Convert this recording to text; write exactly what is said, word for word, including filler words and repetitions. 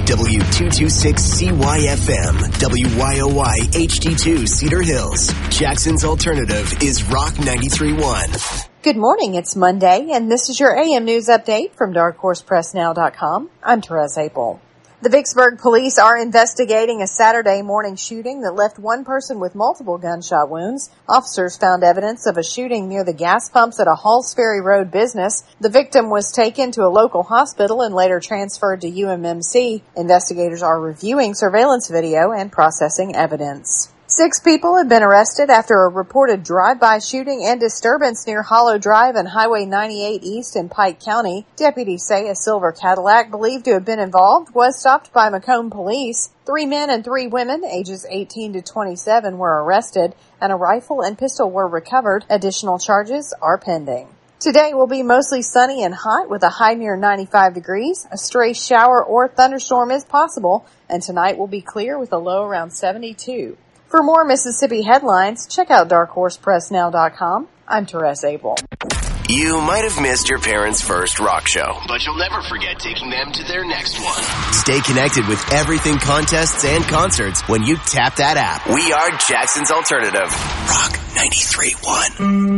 W two twenty-six C Y F M, W Y O Y H D two Cedar Hills. Jackson's alternative is Rock ninety-three point one. Good morning, it's Monday, and this is your A M News Update from dark horse press now dot com. I'm Therese Apel. The Vicksburg police are investigating a Saturday morning shooting that left one person with multiple gunshot wounds. Officers found evidence of a shooting near the gas pumps at a Halls Ferry Road business. The victim was taken to a local hospital and later transferred to U M M C. Investigators are reviewing surveillance video and processing evidence. Six people have been arrested after a reported drive-by shooting and disturbance near Hollow Drive and Highway ninety-eight East in Pike County. Deputies say a silver Cadillac believed to have been involved was stopped by Macomb police. Three men and three women, ages eighteen to twenty-seven, were arrested, and a rifle and pistol were recovered. Additional charges are pending. Today will be mostly sunny and hot with a high near ninety-five degrees. A stray shower or thunderstorm is possible, and tonight will be clear with a low around seventy-two. For more Mississippi headlines, check out dark horse press now dot com. I'm Therese Apel. You might have missed your parents' first rock show, but you'll never forget taking them to their next one. Stay connected with everything contests and concerts when you tap that app. We are Jackson's alternative. Rock ninety-three point one.